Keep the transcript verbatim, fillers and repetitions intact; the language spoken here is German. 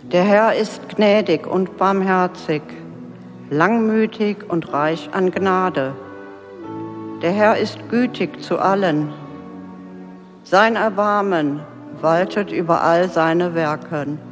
Der Herr ist gnädig und barmherzig, langmütig und reich an Gnade. Der Herr ist gütig zu allen. Sein Erbarmen waltet über all seine Werke.